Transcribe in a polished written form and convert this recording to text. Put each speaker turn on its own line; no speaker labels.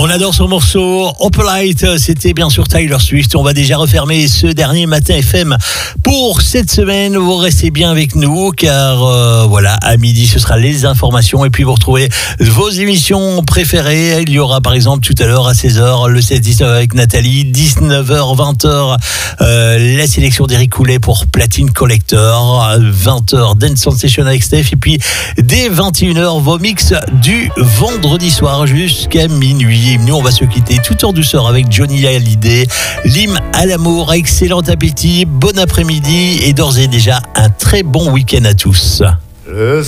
On adore son morceau. Opalite, c'était bien sûr Taylor Swift. On va déjà refermer ce dernier Matin FM pour cette semaine. Vous restez bien avec nous car voilà, à midi ce sera les informations et puis vous retrouvez vos émissions préférées. Il y aura par exemple tout à l'heure à 16h le 16-19 avec Nathalie, 19h, 20h la sélection d'Eric Coulet pour Platine Collector, 20h Dance Sensation avec Steph et puis dès 21h vos mix du vendredi soir jusqu'à minuit. Nous on va se quitter tout en douceur avec Johnny Hallyday, l'hymne à l'amour. Excellent appétit, bon après-midi et d'ores et déjà un très bon week-end à tous.